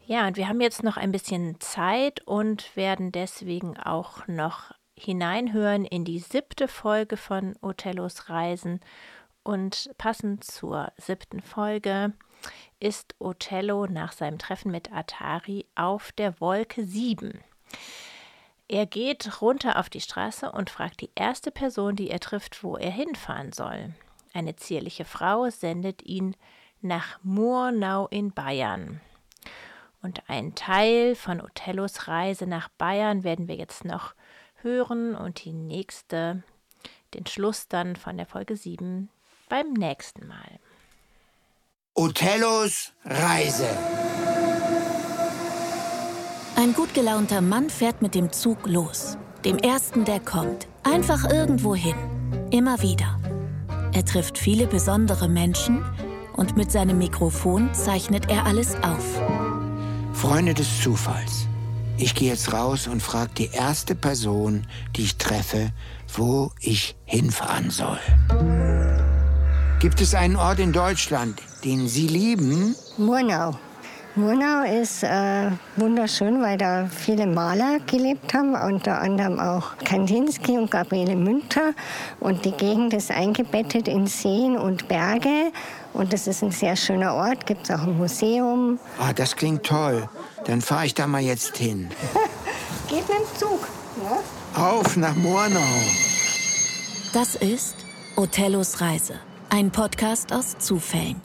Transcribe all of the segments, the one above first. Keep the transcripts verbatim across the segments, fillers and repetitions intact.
Ja, und wir haben jetzt noch ein bisschen Zeit und werden deswegen auch noch hineinhören in die siebte Folge von Othellos Reisen. Und passend zur siebten Folge ist Othello nach seinem Treffen mit Atari auf der Wolke sieben. Er geht runter auf die Straße und fragt die erste Person, die er trifft, wo er hinfahren soll. Eine zierliche Frau sendet ihn nach Murnau in Bayern. Und einen Teil von Othellos Reise nach Bayern werden wir jetzt noch hören und die nächste, den Schluss dann von der Folge sieben beim nächsten Mal. Othellos Reise. Ein gut gelaunter Mann fährt mit dem Zug los. Dem ersten, der kommt. Einfach irgendwo hin. Immer wieder. Er trifft viele besondere Menschen und mit seinem Mikrofon zeichnet er alles auf. Freunde des Zufalls. Ich gehe jetzt raus und frage die erste Person, die ich treffe, wo ich hinfahren soll. Gibt es einen Ort in Deutschland, den Sie lieben? Murnau. Murnau ist äh, wunderschön, weil da viele Maler gelebt haben, unter anderem auch Kandinsky und Gabriele Münter. Und die Gegend ist eingebettet in Seen und Berge. Und das ist ein sehr schöner Ort, gibt es auch ein Museum. Ah, das klingt toll. Dann fahre ich da mal jetzt hin. Geht mit dem Zug, ja? Auf nach Murnau. Das ist Othellos Reise, ein Podcast aus Zufällen.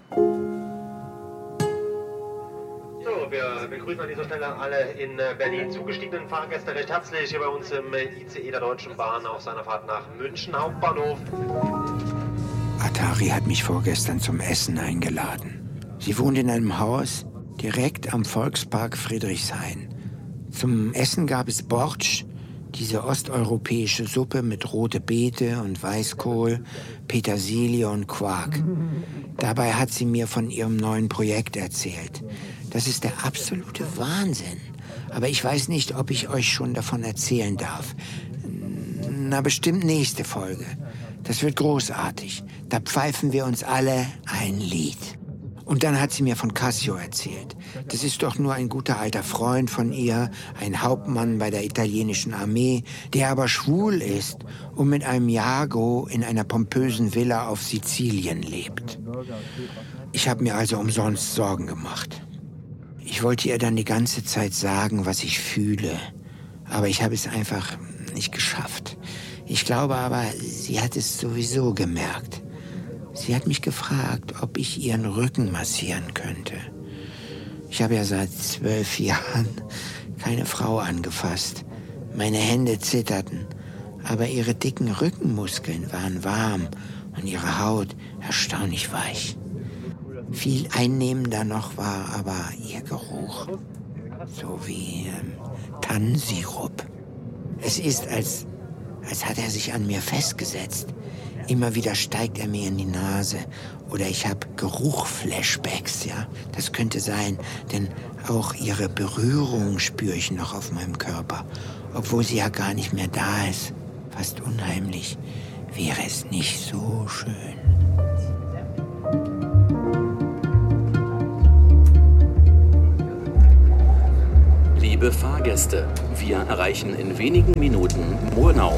Wir begrüßen an dieser Stelle alle in Berlin zugestiegenen Fahrgäste recht herzlich hier bei uns im I C E der Deutschen Bahn auf seiner Fahrt nach München Hauptbahnhof. Atari hat mich vorgestern zum Essen eingeladen. Sie wohnt in einem Haus direkt am Volkspark Friedrichshain. Zum Essen gab es Bortsch, diese osteuropäische Suppe mit rote Beete und Weißkohl, Petersilie und Quark. Dabei hat sie mir von ihrem neuen Projekt erzählt. Das ist der absolute Wahnsinn. Aber ich weiß nicht, ob ich euch schon davon erzählen darf. Na, bestimmt nächste Folge. Das wird großartig. Da pfeifen wir uns alle ein Lied. Und dann hat sie mir von Cassio erzählt. Das ist doch nur ein guter alter Freund von ihr, ein Hauptmann bei der italienischen Armee, der aber schwul ist und mit einem Jago in einer pompösen Villa auf Sizilien lebt. Ich habe mir also umsonst Sorgen gemacht. Ich wollte ihr dann die ganze Zeit sagen, was ich fühle. Aber ich habe es einfach nicht geschafft. Ich glaube aber, sie hat es sowieso gemerkt. Sie hat mich gefragt, ob ich ihren Rücken massieren könnte. Ich habe ja seit zwölf Jahren keine Frau angefasst. Meine Hände zitterten, aber ihre dicken Rückenmuskeln waren warm und ihre Haut erstaunlich weich. Viel einnehmender noch war aber ihr Geruch, so wie ähm, Tannensirup. Es ist, als, als hat er sich an mir festgesetzt. Immer wieder steigt er mir in die Nase oder ich habe Geruch-Flashbacks, ja. Das könnte sein, denn auch ihre Berührung spüre ich noch auf meinem Körper, obwohl sie ja gar nicht mehr da ist. Fast unheimlich. Wäre es nicht so schön. Liebe Fahrgäste, wir erreichen in wenigen Minuten Murnau.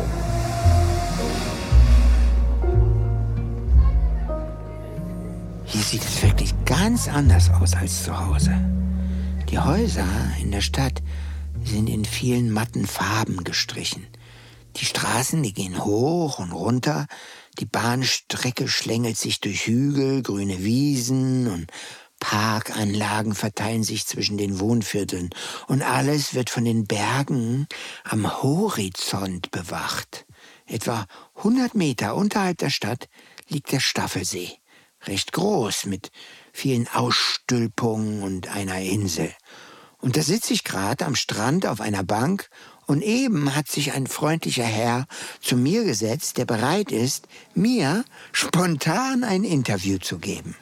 Hier sieht es wirklich ganz anders aus als zu Hause. Die Häuser in der Stadt sind in vielen matten Farben gestrichen. Die Straßen, die gehen hoch und runter. Die Bahnstrecke schlängelt sich durch Hügel, grüne Wiesen und Parkanlagen verteilen sich zwischen den Wohnvierteln. Und alles wird von den Bergen am Horizont bewacht. Etwa hundert Meter unterhalb der Stadt liegt der Staffelsee. Recht groß, mit vielen Ausstülpungen und einer Insel. Und da sitze ich gerade am Strand auf einer Bank und eben hat sich ein freundlicher Herr zu mir gesetzt, der bereit ist, mir spontan ein Interview zu geben.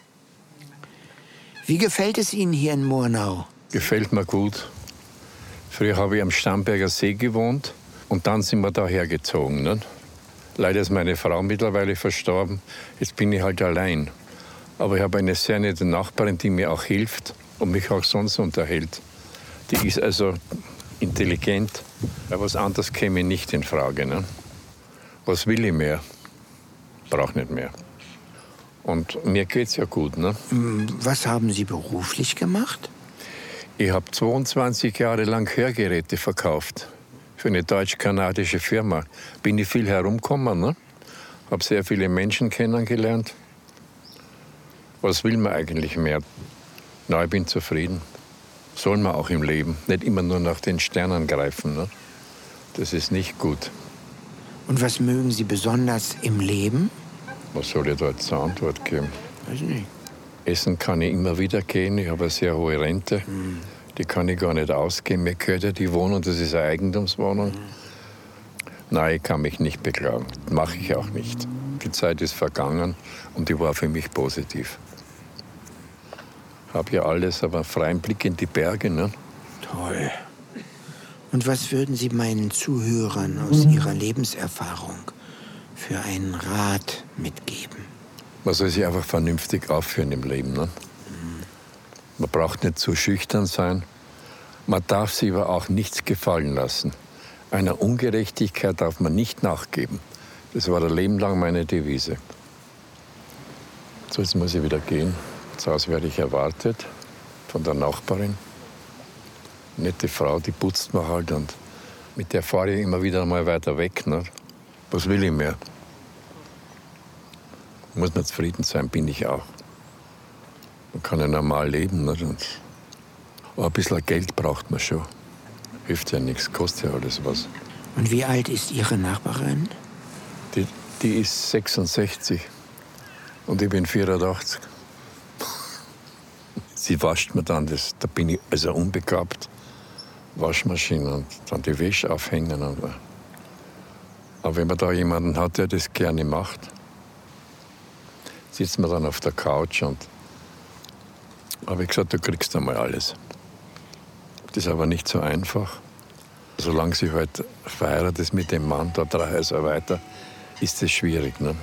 Wie gefällt es Ihnen hier in Murnau? Gefällt mir gut. Früher habe ich am Starnberger See gewohnt und dann sind wir da hergezogen. Ne? Leider ist meine Frau mittlerweile verstorben. Jetzt bin ich halt allein. Aber ich habe eine sehr nette Nachbarin, die mir auch hilft. und mich auch sonst unterhält. Die ist also intelligent. Aber was anderes käme nicht in Frage. Ne? Was will ich mehr? Brauch nicht mehr. Und mir geht's ja gut. Ne? Was haben Sie beruflich gemacht? Ich habe zweiundzwanzig Jahre lang Hörgeräte verkauft. Für eine deutsch-kanadische Firma. Bin ich viel herumgekommen. Ne? Habe sehr viele Menschen kennengelernt. Was will man eigentlich mehr? Na, ich bin zufrieden. Soll man auch im Leben. Nicht immer nur nach den Sternen greifen. Ne? Das ist nicht gut. Und was mögen Sie besonders im Leben? Was soll ich da jetzt zur Antwort geben? Weiß nicht. Essen kann ich immer wieder gehen. Ich habe eine sehr hohe Rente. Mm. Die kann ich gar nicht ausgeben. Mir gehört ja die Wohnung, das ist eine Eigentumswohnung. Mm. Nein, ich kann mich nicht beklagen. Mache ich auch nicht. Die Zeit ist vergangen und die war für mich positiv. Habe ja alles, aber einen freien Blick in die Berge. Ne? Toll. Und was würden Sie meinen Zuhörern aus Ihrer Lebenserfahrung für einen Rat mitgeben? Man soll sich einfach vernünftig aufführen im Leben. Ne? Mhm. Man braucht nicht zu schüchtern sein. Man darf sich aber auch nichts gefallen lassen. Einer Ungerechtigkeit darf man nicht nachgeben. Das war ein Leben lang meine Devise. So, jetzt muss ich wieder gehen. Zu Hause werde ich erwartet von der Nachbarin. Nette Frau, die putzt mir halt und mit der fahre ich immer wieder mal weiter weg. Ne? Was will ich mehr? Muss man zufrieden sein, bin ich auch. Man kann ja normal leben. Nicht? Und aber ein bisschen Geld braucht man schon. Hilft ja nichts, kostet ja alles was. Und wie alt ist Ihre Nachbarin? Die, die ist sechsundsechzig und ich bin vierundachtzig. Sie wascht mir dann, das, da bin ich also unbegabt. Waschmaschine und dann die Wäsche aufhängen. Aber, aber wenn man da jemanden hat, der das gerne macht, sitzt man dann auf der Couch und habe ich gesagt, du kriegst einmal alles. Das ist aber nicht so einfach. Solange sie halt verheiratet ist mit dem Mann, da drei Häuser weiter, ist das schwierig. Ne?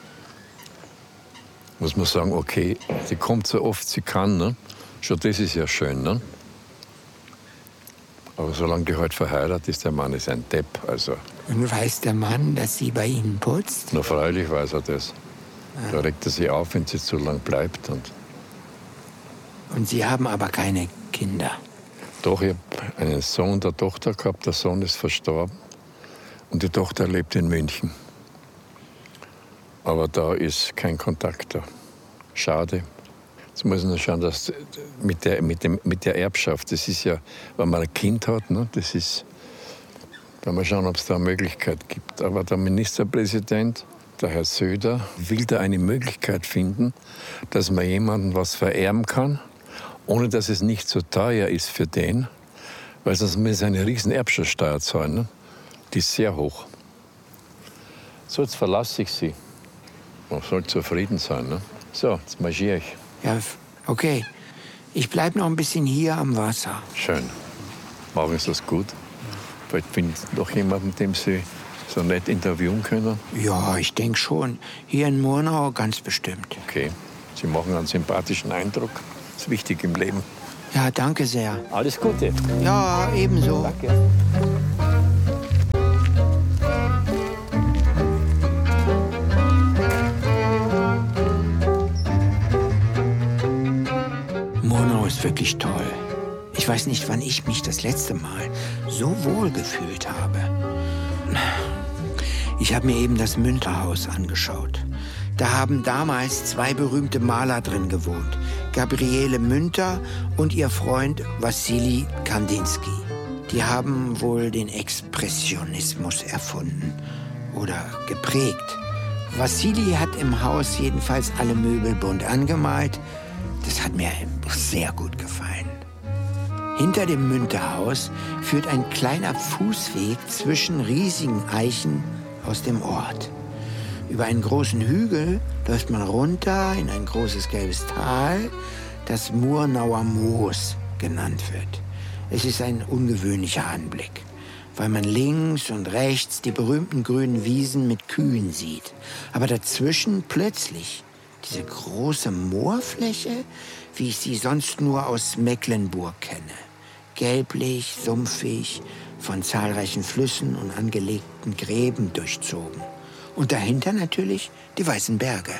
Muss man sagen, okay, sie kommt so oft sie kann, ne? Schon das ist ja schön. Ne? Aber solange die halt verheiratet ist, der Mann ist ein Depp. Also. Und weiß der Mann, dass sie bei Ihnen putzt? Na, freilich weiß er das. Ah. Da regt er sich auf, wenn sie zu lang bleibt. Und, und Sie haben aber keine Kinder? Doch, ich habe einen Sohn und eine Tochter gehabt. Der Sohn ist verstorben. Und die Tochter lebt in München. Aber da ist kein Kontakt da. Schade. Jetzt muss man schauen, dass mit der, mit, dem, mit der Erbschaft, das ist ja, wenn man ein Kind hat, ne, das ist, da mal schauen, ob es da eine Möglichkeit gibt. Aber der Ministerpräsident, der Herr Söder, will da eine Möglichkeit finden, dass man jemandem was vererben kann, ohne dass es nicht so teuer ist für den, weil sonst muss eine riesen Erbschaftssteuer zahlen. Ne? Die ist sehr hoch. So, jetzt verlasse ich Sie. Man soll zufrieden sein. Ne? So, jetzt marschiere ich. Ja, okay. Ich bleibe noch ein bisschen hier am Wasser. Schön. Machen Sie das gut. Vielleicht finden Sie noch jemanden, dem Sie so nett interviewen können. Ja, ich denke schon. Hier in Murnau ganz bestimmt. Okay. Sie machen einen sympathischen Eindruck. Das ist wichtig im Leben. Ja, danke sehr. Alles Gute. Ja, ebenso. Danke. Murnau ist wirklich toll. Ich weiß nicht, wann ich mich das letzte Mal so wohl gefühlt habe. Ich habe mir eben das Münterhaus angeschaut. Da haben damals zwei berühmte Maler drin gewohnt. Gabriele Münter und ihr Freund Wassili Kandinsky. Die haben wohl den Expressionismus erfunden oder geprägt. Wassili hat im Haus jedenfalls alle Möbel bunt angemalt. Das hat mir sehr gut gefallen. Hinter dem Münterhaus führt ein kleiner Fußweg zwischen riesigen Eichen aus dem Ort. Über einen großen Hügel läuft man runter in ein großes gelbes Tal, das Murnauer Moos genannt wird. Es ist ein ungewöhnlicher Anblick, weil man links und rechts die berühmten grünen Wiesen mit Kühen sieht. Aber dazwischen plötzlich Diese große Moorfläche, wie ich sie sonst nur aus Mecklenburg kenne. Gelblich, sumpfig, von zahlreichen Flüssen und angelegten Gräben durchzogen. Und dahinter natürlich die weißen Berge.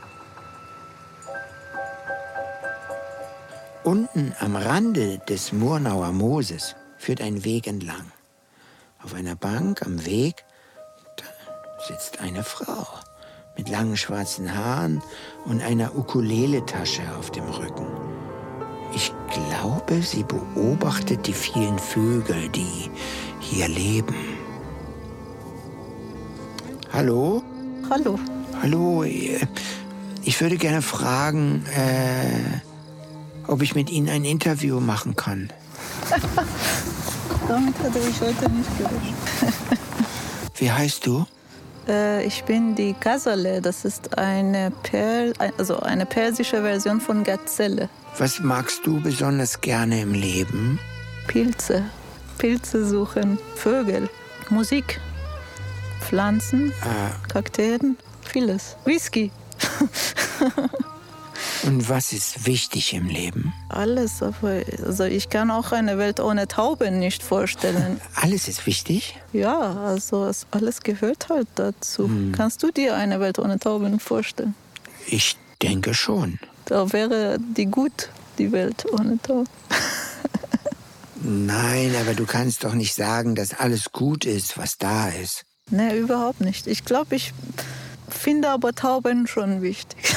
Unten am Rande des Murnauer Mooses führt ein Weg entlang. Auf einer Bank am Weg da sitzt eine Frau mit langen schwarzen Haaren und einer Ukulele-Tasche auf dem Rücken. Ich glaube, sie beobachtet die vielen Vögel, die hier leben. Hallo? Hallo. Hallo, ich würde gerne fragen, äh, ob ich mit Ihnen ein Interview machen kann. Damit hatte ich heute nicht gerechnet. Wie heißt du? Äh, ich bin die Ghazale. Das ist eine, per also eine persische Version von Gazelle. Was magst du besonders gerne im Leben? Pilze. Pilze suchen, Vögel, Musik, Pflanzen, Ah. Kakteen, vieles. Whisky. Und was ist wichtig im Leben? Alles, aber also ich kann auch eine Welt ohne Tauben nicht vorstellen. Alles ist wichtig? Ja, also es, alles gehört halt dazu. Hm. Kannst du dir eine Welt ohne Tauben vorstellen? Ich denke schon. Da wäre die gut, die Welt ohne Tauben. Nein, aber du kannst doch nicht sagen, dass alles gut ist, was da ist. Nee, überhaupt nicht. Ich glaube, ich finde aber Tauben schon wichtig.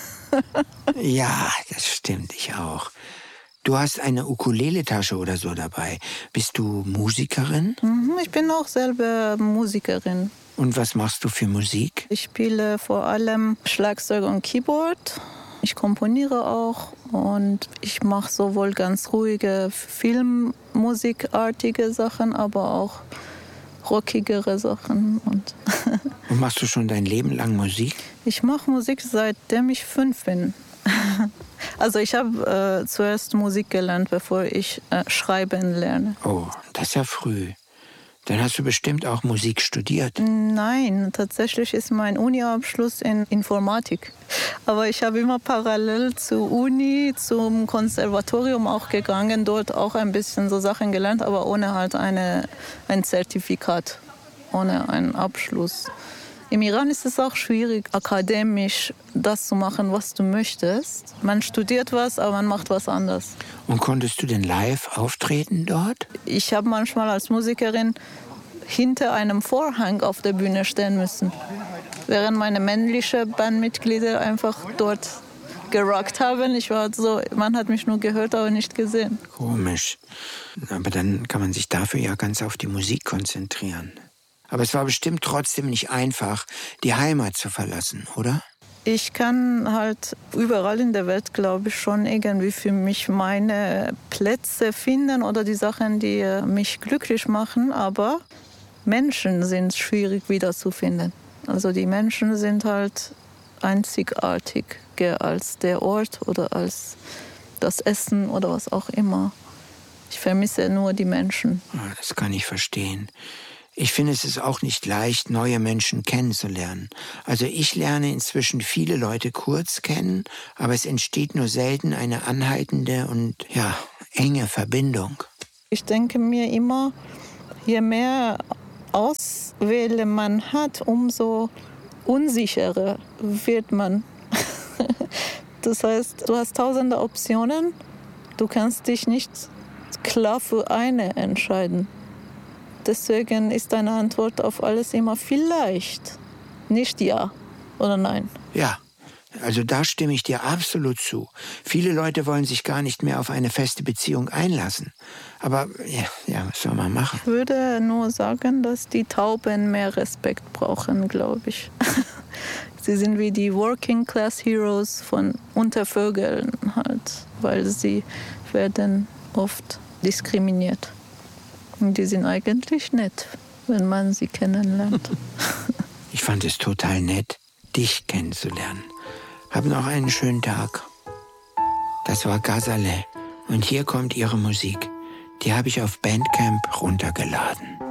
Ja, das stimmt, ich auch. Du hast eine Ukulele-Tasche oder so dabei. Bist du Musikerin? Mhm, ich bin auch selber Musikerin. Und was machst du für Musik? Ich spiele vor allem Schlagzeug und Keyboard. Ich komponiere auch und ich mache sowohl ganz ruhige Filmmusikartige Sachen, aber auch rockigere Sachen. Und, und machst du schon dein Leben lang Musik? Ich mache Musik, seitdem ich fünf bin. Also ich habe äh, zuerst Musik gelernt, bevor ich äh, schreiben lerne. Oh, das ist ja früh. Dann hast du bestimmt auch Musik studiert. Nein, tatsächlich ist mein Uni-Abschluss in Informatik. Aber ich habe immer parallel zur Uni, zum Konservatorium auch gegangen, dort auch ein bisschen so Sachen gelernt, aber ohne halt eine, ein Zertifikat, ohne einen Abschluss. Im Iran ist es auch schwierig, akademisch das zu machen, was du möchtest. Man studiert was, aber man macht was anderes. Und konntest du denn live auftreten dort? Ich habe manchmal als Musikerin hinter einem Vorhang auf der Bühne stehen müssen, während meine männlichen Bandmitglieder einfach dort gerockt haben. Ich war so, man hat mich nur gehört, aber nicht gesehen. Komisch. Aber dann kann man sich dafür ja ganz auf die Musik konzentrieren. Aber es war bestimmt trotzdem nicht einfach, die Heimat zu verlassen, oder? Ich kann halt überall in der Welt, glaube ich, schon irgendwie für mich meine Plätze finden oder die Sachen, die mich glücklich machen. Aber Menschen sind schwierig wiederzufinden. Also die Menschen sind halt einzigartiger als der Ort oder als das Essen oder was auch immer. Ich vermisse nur die Menschen. Das kann ich verstehen. Ich finde, es ist auch nicht leicht, neue Menschen kennenzulernen. Also ich lerne inzwischen viele Leute kurz kennen, aber es entsteht nur selten eine anhaltende und ja, enge Verbindung. Ich denke mir immer, je mehr Auswähle man hat, umso unsicherer wird man. Das heißt, du hast tausende Optionen, du kannst dich nicht klar für eine entscheiden. Deswegen ist deine Antwort auf alles immer vielleicht, nicht ja oder nein. Ja, also da stimme ich dir absolut zu. Viele Leute wollen sich gar nicht mehr auf eine feste Beziehung einlassen. Aber ja, ja, was soll man machen? Ich würde nur sagen, dass die Tauben mehr Respekt brauchen, glaube ich. Sie sind wie die Working Class Heroes von Untervögeln halt, weil sie werden oft diskriminiert. Und die sind eigentlich nett, wenn man sie kennenlernt. Ich fand es total nett, dich kennenzulernen. Hab noch einen schönen Tag. Das war Ghazale und hier kommt ihre Musik. Die habe ich auf Bandcamp runtergeladen.